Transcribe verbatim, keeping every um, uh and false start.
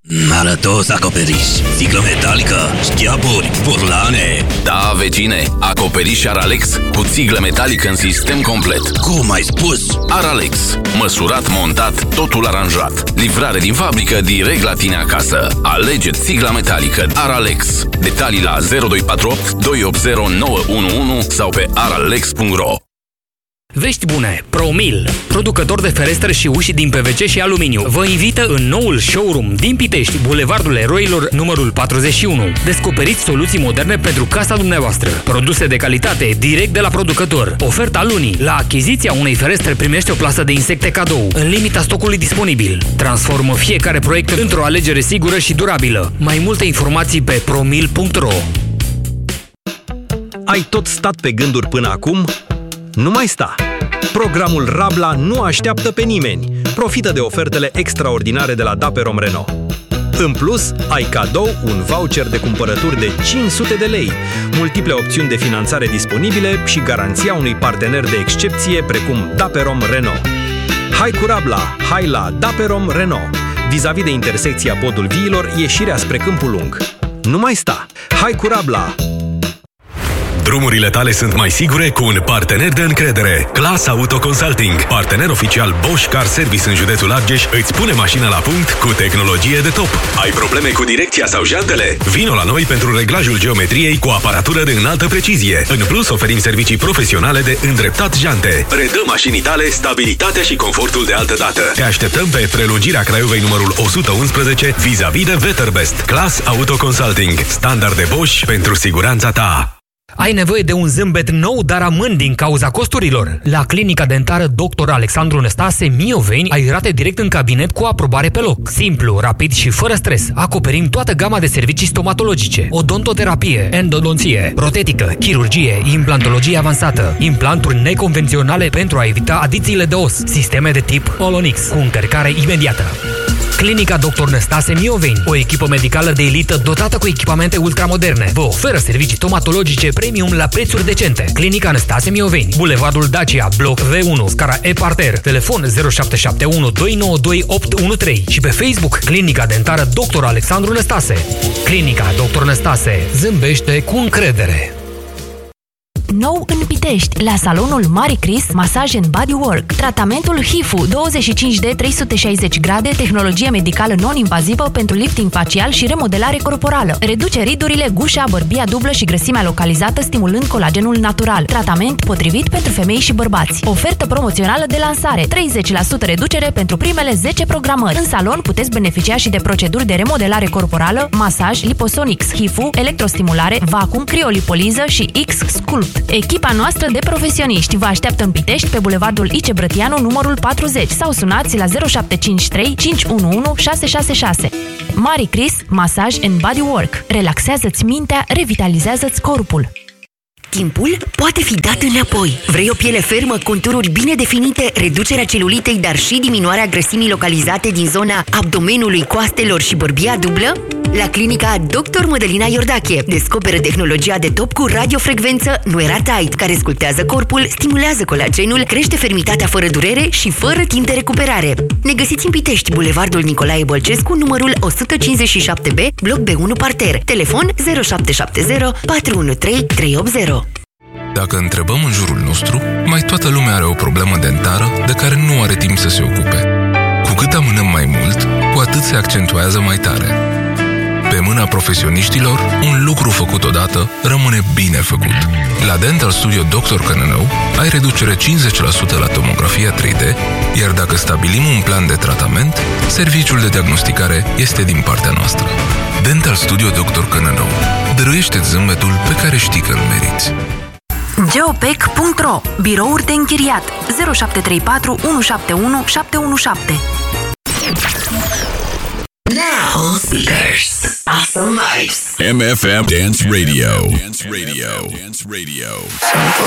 Arătos acoperiș, sticlă metalică, șchiaburi, burlane. Da, vecine, acoperiș Aralex cu țiglă metalică în sistem complet. Cum ai spus? Aralex. Măsurat, montat, totul aranjat. Livrare din fabrică direct la tine acasă. Alege țigla metalică Aralex. Detalii la zero doi patru opt doi opt zero nouă unu unu sau pe aralex punct ro. Vești bune! ProMil, producător de ferestre și uși din P V C și aluminiu, vă invită în noul showroom din Pitești, Bulevardul Eroilor, numărul patruzeci și unu. Descoperiți soluții moderne pentru casa dumneavoastră. Produse de calitate, direct de la producător. Oferta lunii. La achiziția unei ferestre primește o plasă de insecte cadou, în limita stocului disponibil. Transformă fiecare proiect într-o alegere sigură și durabilă. Mai multe informații pe promil punct ro. Ai tot stat pe gânduri până acum? Nu mai sta! Programul Rabla nu așteaptă pe nimeni. Profită de ofertele extraordinare de la Daperom Renault. În plus, ai cadou un voucher de cumpărături de cinci sute de lei, multiple opțiuni de finanțare disponibile și garanția unui partener de excepție precum Daperom Renault. Hai cu Rabla! Hai la Daperom Renault! Vis-a-vis de intersecția Podul Viilor, ieșirea spre Câmpul Lung. Nu mai sta! Hai cu Rabla! Drumurile tale sunt mai sigure cu un partener de încredere. Class Auto Consulting, partener oficial Bosch Car Service în județul Argeș, îți pune mașina la punct cu tehnologie de top. Ai probleme cu direcția sau jantele? Vino la noi pentru reglajul geometriei cu aparatură de înaltă precizie. În plus, oferim servicii profesionale de îndreptat jante. Redă mașinii tale stabilitatea și confortul de altă dată. Te așteptăm pe prelungirea Craiovei numărul o sută unsprezece, vis-a-vis de Veterbest. Class Auto Consulting, standard de Bosch pentru siguranța ta. Ai nevoie de un zâmbet nou, dar amând din cauza costurilor? La clinica dentară doctor Alexandru Năstase Mioveni ai rate direct în cabinet cu aprobare pe loc. Simplu, rapid și fără stres. Acoperim toată gama de servicii stomatologice, odontoterapie, endodonție, protetică, chirurgie, implantologie avansată, implanturi neconvenționale pentru a evita adițiile de os, sisteme de tip Olonix cu încărcare imediată. Clinica doctor Năstase Mioveni, o echipă medicală de elită dotată cu echipamente ultramoderne, vă oferă servicii stomatologice premium la prețuri decente. Clinica Năstase Mioveni, Bulevardul Dacia, bloc V unu, scara E parter, telefon zero șapte șapte unu doi nouă doi opt unu trei și pe Facebook Clinica Dentară doctor Alexandru Năstase. Clinica doctor Năstase zâmbește cu încredere. Nou în Pitești, la salonul Mari Chris, masaj and bodywork. Tratamentul H I F U douăzeci și cinci de trei sute șaizeci grade, tehnologie medicală non-invazivă pentru lifting facial și remodelare corporală. Reduce ridurile, gușa, bărbia dublă și grăsimea localizată, stimulând colagenul natural. Tratament potrivit pentru femei și bărbați. Ofertă promoțională de lansare, treizeci la sută reducere pentru primele zece programări. În salon puteți beneficia și de proceduri de remodelare corporală, masaj, liposonics, H I F U, electrostimulare, vacuum, criolipoliză și X-Sculpt. Echipa noastră de profesioniști vă așteaptă în Pitești pe Bulevardul Ice Brătianu numărul patruzeci sau sunați la zero șapte cinci trei cinci unu unu șase șase șase. Mari Chris, masaj and bodywork. Relaxează-ți mintea, revitalizează-ți corpul. Timpul poate fi dat înapoi. Vrei o piele fermă, contururi bine definite, reducerea celulitei, dar și diminuarea grăsimii localizate din zona abdomenului, coastelor și bărbia dublă? La clinica doctor Mădălina Iordache descoperă tehnologia de top cu radiofrecvență Nuera Tight, care sculptează corpul, stimulează colagenul, crește fermitatea fără durere și fără timp de recuperare. Ne găsiți în Pitești, Bulevardul Nicolae Bălcescu, numărul o sută cincizeci și șapte B, bloc B unu parter. Telefon zero șapte șapte zero patru unu trei trei opt zero. Dacă întrebăm în jurul nostru, mai toată lumea are o problemă dentară de care nu are timp să se ocupe. Cu cât amânăm mai mult, cu atât se accentuează mai tare. Pe mâna profesioniștilor, un lucru făcut odată rămâne bine făcut. La Dental Studio doctor Cănănău ai reducere cincizeci la sută la tomografia trei D, iar dacă stabilim un plan de tratament, serviciul de diagnosticare este din partea noastră. Dental Studio doctor Cănănău. Dăruiește-ți zâmbetul pe care știi că îl meriți. geopec punct ro. Birouri de închiriat zero șapte trei patru unu șapte unu șapte unu șapte. Now speakers, awesome vibes. M F M Dance Radio. Dance Radio. Dance Radio.